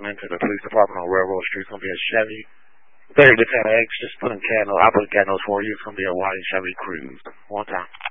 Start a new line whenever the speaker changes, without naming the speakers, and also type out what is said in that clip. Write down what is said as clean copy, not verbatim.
pulling into the police department on Railroad Street. It's going to be a Chevy. 30 to 10X. Just put in candles. I'll put candles for you. It's going to be a white Chevy Cruze. One time.